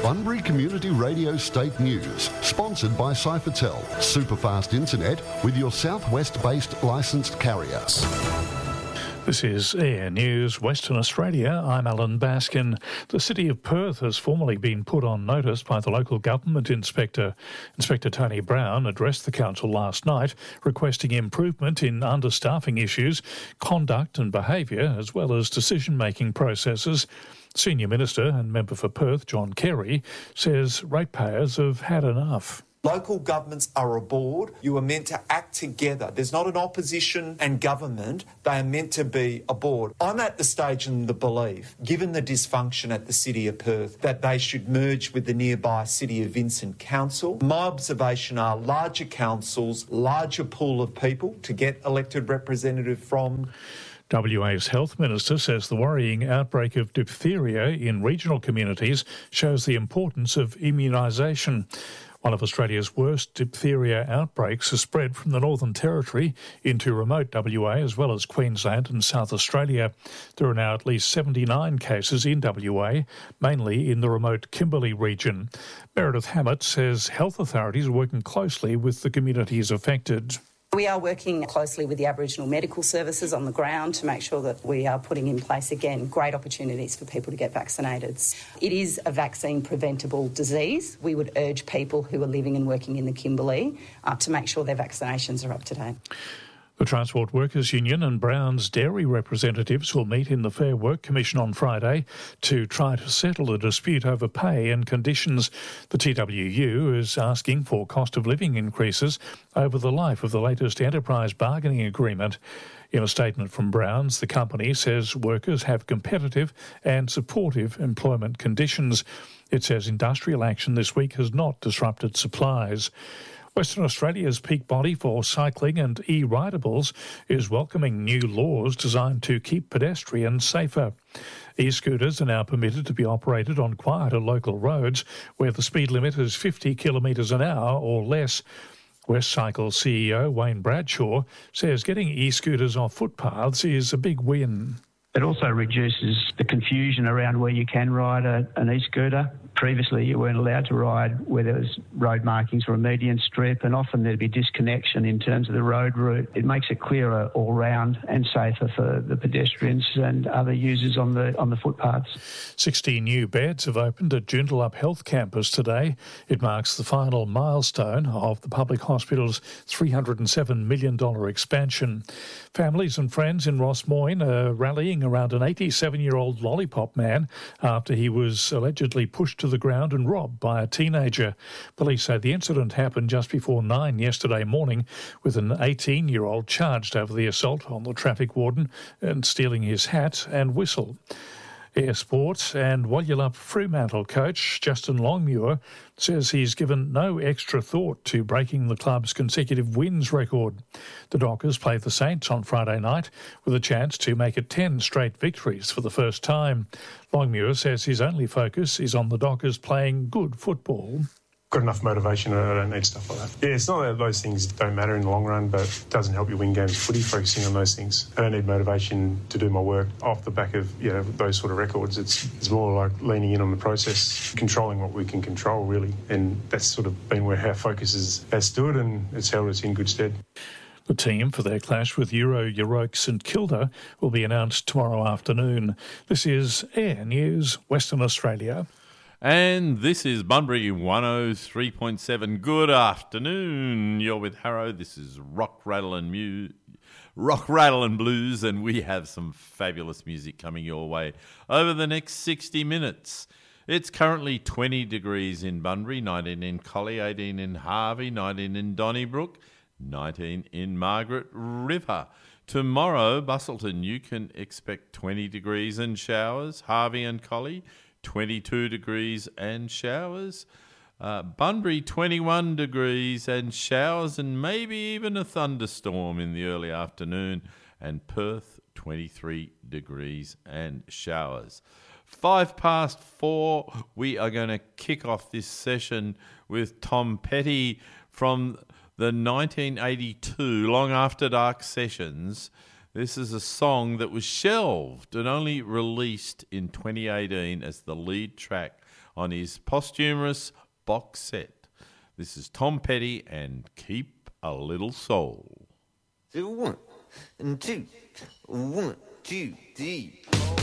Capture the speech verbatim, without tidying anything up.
Bunbury Community Radio State News, sponsored by Cyfertel, superfast internet with your southwest-based licensed carrier. This is Air News Western Australia. I'm Alan Baskin. The City of Perth has formally been put on notice by the local government inspector. Inspector Tony Brown addressed the council last night, requesting improvement in understaffing issues, conduct and behaviour, as well as decision-making processes. Senior Minister and Member for Perth, John Kerry, says ratepayers have had enough. Local governments are a board. You are meant to act together. There's not an opposition and government. They are meant to be a board. I'm at the stage in the belief, given the dysfunction at the City of Perth, that they should merge with the nearby City of Vincent Council. My observation are larger councils, larger pool of people to get elected representative from. W A's Health Minister says the worrying outbreak of diphtheria in regional communities shows the importance of immunisation. One of Australia's worst diphtheria outbreaks has spread from the Northern Territory into remote W A as well as Queensland and South Australia. There are now at least seventy-nine cases in W A, mainly in the remote Kimberley region. Meredith Hammett says health authorities are working closely with the communities affected. We are working closely with the Aboriginal medical services on the ground to make sure that we are putting in place, again, great opportunities for people to get vaccinated. It is a vaccine-preventable disease. We would urge people who are living and working in the Kimberley uh, to make sure their vaccinations are up to date. The Transport Workers Union and Brown's dairy representatives will meet in the Fair Work Commission on Friday to try to settle a dispute over pay and conditions. The T W U is asking for cost of living increases over the life of the latest enterprise bargaining agreement. In a statement from Brown's, the company says workers have competitive and supportive employment conditions. It says industrial action this week has not disrupted supplies. Western Australia's peak body for cycling and e-ridables is welcoming new laws designed to keep pedestrians safer. E-scooters are now permitted to be operated on quieter local roads where the speed limit is fifty kilometres an hour or less. Westcycle C E O Wayne Bradshaw says getting e-scooters off footpaths is a big win. It also reduces the confusion around where you can ride a, an e-scooter. Previously, you weren't allowed to ride where there was road markings or a median strip, and often there'd be disconnection in terms of the road route. It makes it clearer all round and safer for the pedestrians and other users on the on the footpaths. sixteen new beds have opened at Joondalup Health Campus today. It marks the final milestone of the public hospital's three hundred seven million dollars expansion. Families and friends in Ross Moyne are rallying around an eighty-seven-year-old lollipop man after he was allegedly pushed to the ground and robbed by a teenager. Police say the incident happened just before nine yesterday morning, with an eighteen-year-old charged over the assault on the traffic warden and stealing his hat and whistle. Air Sports and Walyalup Fremantle coach Justin Longmuir says he's given no extra thought to breaking the club's consecutive wins record. The Dockers play the Saints on Friday night with a chance to make it ten straight victories for the first time. Longmuir says his only focus is on the Dockers playing good football. Got enough motivation, I don't need stuff like that. Yeah, it's not that those things don't matter in the long run, but it doesn't help you win games of footy focusing on those things. I don't need motivation to do my work off the back of, you know, those sort of records. It's it's more like leaning in on the process, controlling what we can control, really. And that's sort of been where our focus is, has stood, and it's held us in good stead. The team for their clash with Euro Euroke St Kilda will be announced tomorrow afternoon. This is Air News, Western Australia. And this is Bunbury one oh three point seven. Good afternoon. You're with Harrow. This is Rock, Rattle and Mu- Rock, Rattle and Blues, and we have some fabulous music coming your way over the next sixty minutes. It's currently twenty degrees in Bunbury, nineteen in Collie, eighteen in Harvey, nineteen in Donnybrook, nineteen in Margaret River. Tomorrow, Bustleton, you can expect twenty degrees and showers. Harvey and Collie, twenty-two degrees and showers. Uh, Bunbury, twenty-one degrees and showers, and maybe even a thunderstorm in the early afternoon. And Perth, twenty-three degrees and showers. Five past four, we are going to kick off this session with Tom Petty from the nineteen eighty-two Long After Dark sessions. This is a song that was shelved and only released in twenty eighteen as the lead track on his posthumous box set. This is Tom Petty and Keep a Little Soul. One, and two, one, two, three.